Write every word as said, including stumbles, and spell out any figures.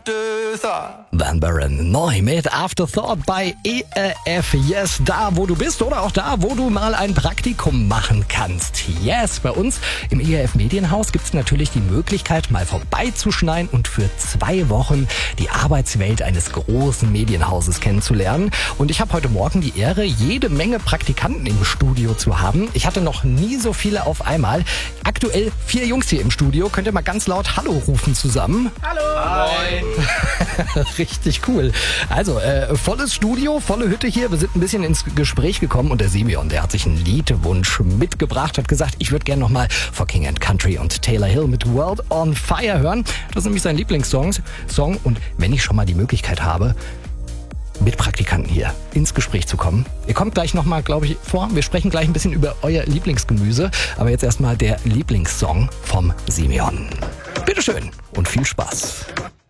Afterthought. Van Buren neu mit Afterthought bei E R F Yes, da wo du bist oder auch da, wo du mal ein Praktikum machen kannst. Yes, bei uns im E R F Medienhaus gibt es natürlich die Möglichkeit, mal vorbeizuschneiden und für zwei Wochen die Arbeitswelt eines großen Medienhauses kennenzulernen. Und ich habe heute Morgen die Ehre, jede Menge Praktikanten im Studio zu haben. Ich hatte noch nie so viele auf einmal. Aktuell vier Jungs hier im Studio. Könnt ihr mal ganz laut Hallo rufen zusammen? Hallo! Hi! Richtig cool. Also, äh, volles Studio, volle Hütte hier. Wir sind ein bisschen ins Gespräch gekommen und der Simeon, der hat sich einen Liedwunsch mitgebracht, hat gesagt, ich würde gerne nochmal For King and Country und Taylor Hill mit World on Fire hören. Das ist nämlich sein Lieblingssong. Song. Und wenn ich schon mal die Möglichkeit habe, mit Praktikanten hier ins Gespräch zu kommen. Ihr kommt gleich nochmal, glaube ich, vor. Wir sprechen gleich ein bisschen über euer Lieblingsgemüse. Aber jetzt erstmal der Lieblingssong vom Simeon. Bitteschön und viel Spaß.